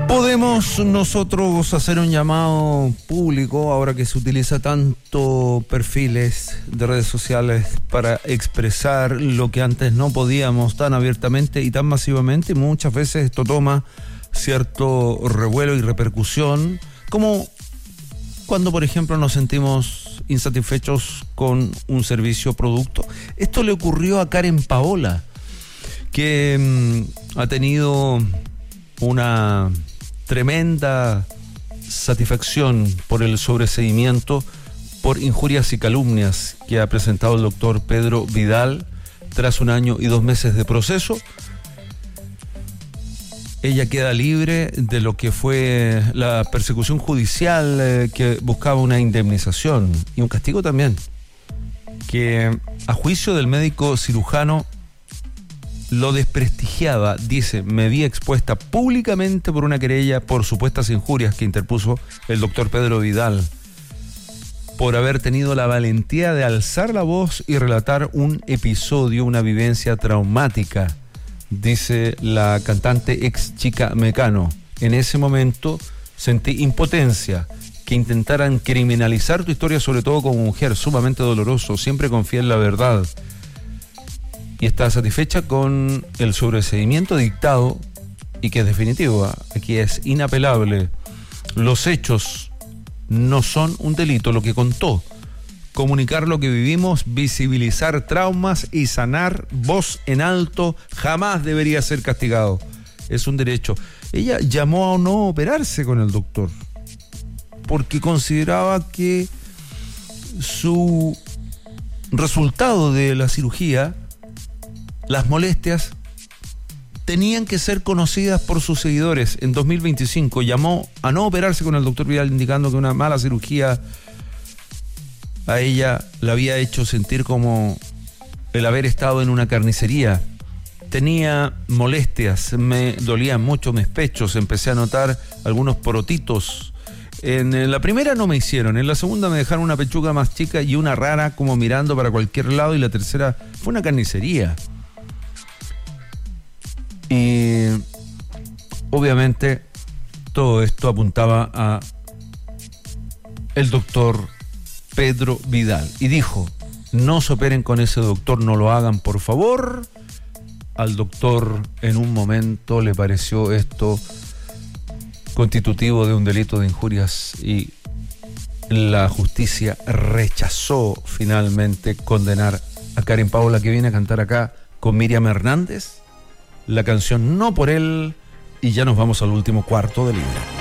Podemos nosotros hacer un llamado público ahora que se utiliza tanto perfiles de redes sociales para expresar lo que antes no podíamos tan abiertamente y tan masivamente. Muchas veces esto toma cierto revuelo y repercusión, como cuando, por ejemplo, nos sentimos insatisfechos con un servicio o producto. Esto le ocurrió a Karen Paola, que ha tenido una tremenda satisfacción por el sobreseimiento por injurias y calumnias que ha presentado el doctor Pedro Vidal tras 1 año y 2 meses de proceso. Ella queda libre de lo que fue la persecución judicial que buscaba una indemnización y un castigo también, que a juicio del médico cirujano lo desprestigiaba. Dice: me vi expuesta públicamente por una querella por supuestas injurias que interpuso el doctor Pedro Vidal por haber tenido la valentía de alzar la voz y relatar un episodio, una vivencia traumática, dice la cantante ex Chica Mecano. En ese momento sentí impotencia, que intentaran criminalizar tu historia, sobre todo como mujer, sumamente doloroso. Siempre confié en la verdad y está satisfecha con el sobreseimiento dictado y que es definitivo. Aquí es inapelable. Los hechos no son un delito. Lo que contó, comunicar lo que vivimos, visibilizar traumas y sanar, voz en alto, jamás debería ser castigado. Es un derecho. Ella llamó a no operarse con el doctor porque consideraba que su resultado de la cirugía, las molestias, tenían que ser conocidas por sus seguidores. En 2025 llamó a no operarse con el doctor Vidal, indicando que una mala cirugía a ella la había hecho sentir como el haber estado en una carnicería. Tenía molestias, me dolían mucho mis pechos, empecé a notar algunos porotitos. En la primera no me hicieron, en la segunda me dejaron una pechuga más chica y una rara como mirando para cualquier lado, y la tercera fue una carnicería. Y obviamente todo esto apuntaba a el doctor Pedro Vidal y dijo: no se operen con ese doctor, no lo hagan, por favor. Al doctor en un momento le pareció esto constitutivo de un delito de injurias y la justicia rechazó finalmente condenar a Karen Paola, que viene a cantar acá con Miriam Hernández la canción No por él. Y ya nos vamos al último cuarto de libra.